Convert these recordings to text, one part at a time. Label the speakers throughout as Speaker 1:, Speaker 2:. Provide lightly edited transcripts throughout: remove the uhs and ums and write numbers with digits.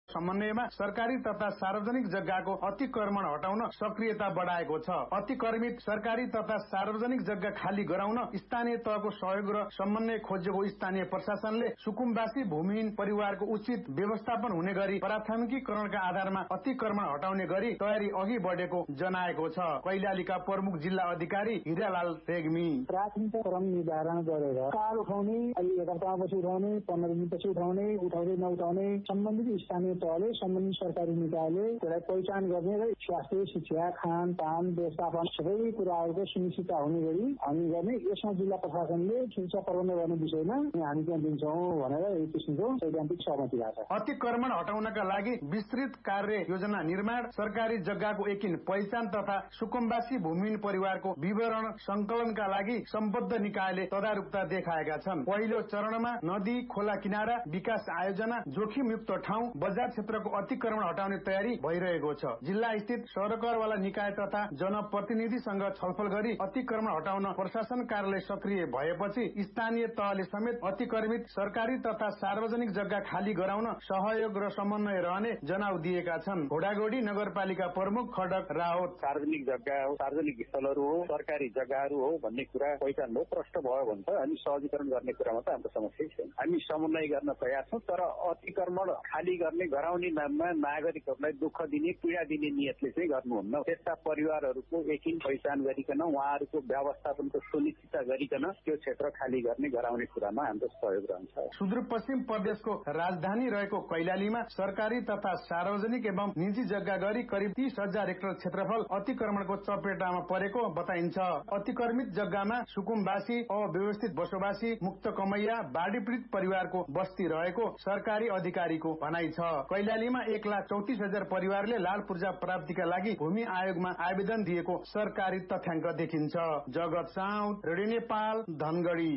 Speaker 1: समन्वयमा सरकारी तथा सार्वजनिक जग्गाको अतिक्रमण हटाउन सक्रियता बढाएको छ। अतिक्रमित सरकारी तथा सार्वजनिक जग्गा खाली गराउन स्थानीय तहको सहयोग र समन्वय खोजेको स्थानीय प्रशासनले सुकुम्बासी भूमिहीन परिवारको उचित व्यवस्थापन हुने गरी प्राथमिकीकरणका आधारमा अतिक्रमण हटाउने गरी तयारी अघि बढेको जनाएको छ। कैलालीका प्रमुख जिल्ला अधिकारी हिरालाल रेग्मी
Speaker 2: प्राथमिकता क्रम निर्धारण गरेर कार उठाउने, अहिले 1 हप्तापछि उठाउने, 15 दिनपछि उठाउने नउठाउने सम्बन्धित स्थानीय तहले सम्बन्धित सरकारी निकायले त्यसलाई पहिचान गर्ने र स्वास्थ्य, शिक्षा, खानपान, व्यवस्थापन सबै कुराहरूको सुनिश्चितता हुने गरी हामी गर्ने। यसमा जिल्ला प्रशासनले सुरक्षा प्रबन्ध गर्ने विषयमा हामी त्यहाँ दिन्छौँ भनेर एक किसिमको सैद्धान्तिक सहमति भएको छ।
Speaker 1: अतिक्रमण हटाउनका लागि विस्तृत कार्य योजना निर्माण, सरकारी जग्गाको एकिन पहिचान तथा सुकुम्बासी भूमिहीन परिवारको विवरण संकलनका लागि सम्बद्ध निकायले तदारुकता देखाएका छन्। पहिलो चरणमा नदी, खोला किनारा विकास आयोजना, जोखिमयुक्त ठाउँ, बजार क्षेत्रको अतिक्रमण हटाउने तयारी भइरहेको छ। जिल्ला स्थित सरकारवाला निकाय तथा जनप्रतिनिधिसँग छलफल गरी अतिक्रमण हटाउन प्रशासन कार्यालय सक्रिय भएपछि स्थानीय तहले समेत अतिक्रमित सरकारी तथा सार्वजनिक जग्गा खाली गराउन सहयोग र समन्वय रहने जनाउ दिएका छन्। घोडागोडी नगरपालिका प्रमुख खडक रावत
Speaker 3: सार्वजनिक जग्गा हो, सार्वजनिक स्थलहरू हो, सरकारी जग्गाहरू हो भन्ने कुरा पहिचान भयो, प्रष्ट भयो भने त हामी सहजीकरण गर्ने कुरामा त हाम्रो समस्या छैन। हामी समन्वय गर्न तयार छौँ, तर अतिक्रमण खाली गर्ने गराउने नाममा नागरिकहरूलाई दुःख दिने, पीडा दिने नियतले चाहिँ गर्नुहुन्न। त्यस्ता परिवारहरूको एकिन पहिचान गरिकन उहाँहरूको व्यवस्थापनको सुनिश्चितता गरिकन त्यो क्षेत्र खाली गर्ने गराउने कुरामा हाम्रो सहयोग रहन्छ।
Speaker 1: सुदूरपश्चिम प्रदेशको राजधानी रहेको कैलालीमा सरकारी तथा सार्वजनिक एवं निजी जग्गा गरी करिब 30,000 हेक्टर क्षेत्रफल अतिक्रमणको चपेटामा परेको बताइन्छ। अतिक्रमित जग्गामा सुकुम्बासी, अव्यवस्थित बसोबासी, मुक्त कमैया, बाढी पीडित परिवारको बस्ती रहेको सरकारी अधिकारीको भनाइ छ। कैलालीमा 1,34,000 परिवारले लाल पूर्जा प्राप्तिका लागि भूमि आयोगमा आवेदन दिएको सरकारी तथ्याङ्क देखिन्छ। जगत साउद, रेडियो नेपाल, धनगढ़ी।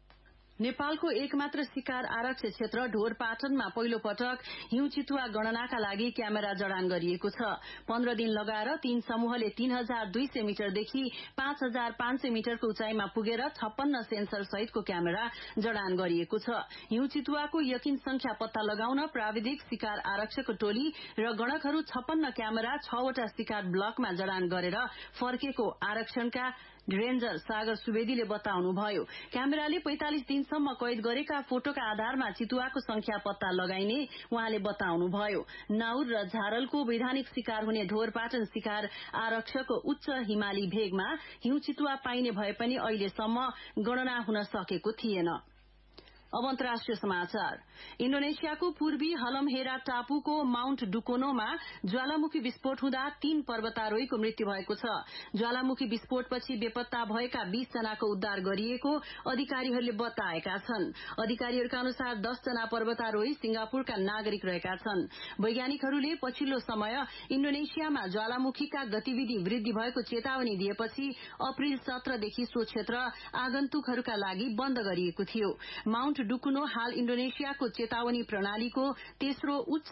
Speaker 4: नेपालको एकमात्र शिकार आरक्ष क्षेत्र ढोरपाटनमा पहिलो पटक हिउँ चितुवा गणनाका लागि क्यामेरा जडान गरिएको छ। 15 दिन लगाएर 3 समूहले 3,200 मिटरदेखि 5,500 मिटरको उचाइमा पुगेर 56 सेन्सर सहितको क्यामेरा जडान गरिएको छ। हिउँ चितुवाको यकिन संख्या पत्ता लगाउन प्राविधिक शिकार आरक्षक टोली र गणकहरू 56 क्यामेरा 6 वटा शिकार ब्लकमा जडान गरेर फर्केको आरक्षणका रेन्जर सागर सुवेदीले बताउनुभयो। क्यामेराले 45 दिनसम्म कैद गरेका फोटोका आधारमा चितुवाको संख्या पत्ता लगाइने उहाँले बताउनुभयो। नाउर र झारलको वैधानिक शिकार हुने ढोरपाटन शिकार आरक्षक उच्च हिमाली भेगमा हिउँ चितुवा पाइने भए पनि अहिलेसम्म गणना हुन सकेको थिएन। अब अन्तर्राष्ट्रिय समाचार। इन्डोनेसियाको पूर्वी हलमहेरा टापुको माउन्ट डुकोनोमा ज्वालामुखी विस्फोट हुँदा 3 पर्वतारोहीको मृत्यु भएको छ। ज्वालामुखी विस्फोटपछि बेपत्ता भएका 20 जनाको उद्धार गरिएको अधिकारीहरूले बताएका छन्। अधिकारीहरूका अनुसार 10 जना पर्वतारोही सिंगापुरका नागरिक रहेका छन्। वैज्ञानिकहरूले पछिल्लो समय इन्डोनेसियामा ज्वालामुखीका गतिविधि वृद्धि भएको चेतावनी दिएपछि अप्रिल 17 देखि सो क्षेत्र आगन्तुकहरूका लागि बन्द गरिएको थियो। माउन्ट डुकुनो हाल इन्डोनेसियाको चेतावनी प्रणालीको तेस्रो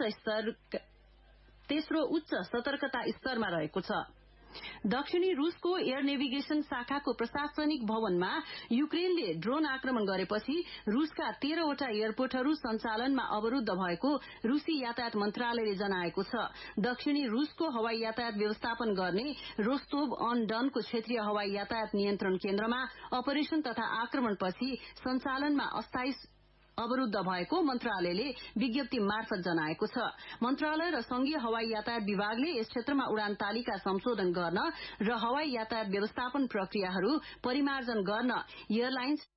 Speaker 4: उच्च सतर्कता स्तरमा रहेको छ। दक्षिणी रूसको एयर नेभिगेशन शाखाको प्रशासनिक भवनमा युक्रेनले ड्रोन आक्रमण गरेपछि रूसका 13 वटा एयरपोर्टहरू सञ्चालनमा अवरूद्ध भएको रूसी यातायात मन्त्रालयले जनाएको छ। दक्षिणी रूसको हवाई यातायात व्यवस्थापन गर्ने रोस्तोभ अन डनको क्षेत्रीय हवाई यातायात नियन्त्रण केन्द्रमा अपरेशन तथा आक्रमणपछि सञ्चालनमा अस्थायी अवरूद्ध भएको मन्त्रालयले विज्ञप्ति मार्फत जनाएको छ। मन्त्रालय र संघीय हवाई यातायात विभागले यस क्षेत्रमा उडान तालिका संशोधन गर्न र हवाई यातायात व्यवस्थापन प्रक्रियाहरू परिमार्जन गर्न एयरलाइन्स